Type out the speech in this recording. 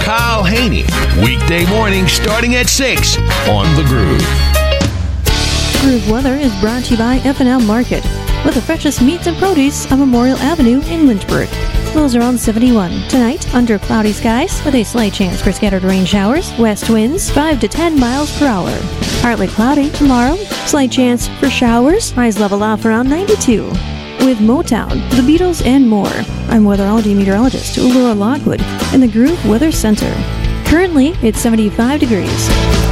Kyle Haney. Weekday morning starting at 6 on The Groove. Groove Weather is brought to you by F&L Market, with the freshest meats and produce on Memorial Avenue in Lynchburg. Lows around 71. Tonight, under cloudy skies with a slight chance for scattered rain showers. West winds 5 to 10 miles per hour. Partly cloudy tomorrow. Slight chance for showers. Highs level off around 92. With Motown, the Beatles, and more, I'm weatherology meteorologist Laura Lockwood in the Groove Weather Center. Currently, it's 75 degrees.